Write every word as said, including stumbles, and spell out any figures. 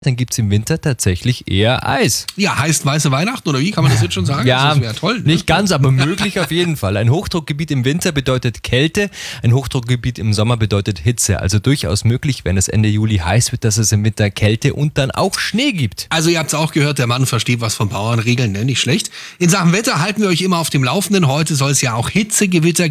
dann gibt es im Winter tatsächlich eher Eis. Ja, heißt weiße Weihnachten oder wie? Kann man das jetzt schon sagen? Ja, das wäre toll. Ne? Nicht ganz, aber möglich auf jeden Fall. Ein Hochdruckgebiet im Winter bedeutet Kälte, ein Hochdruckgebiet im Sommer bedeutet Hitze. Also durchaus möglich, wenn es Ende Juli heiß wird, dass es im Winter Kälte und dann auch Schnee gibt. Also ihr habt es auch gehört, der Mann versteht was von Bauernregeln, ne? Nicht schlecht. In Sachen Wetter halten wir euch immer auf dem Laufenden. Heute soll es ja auch Hitzegewitter geben.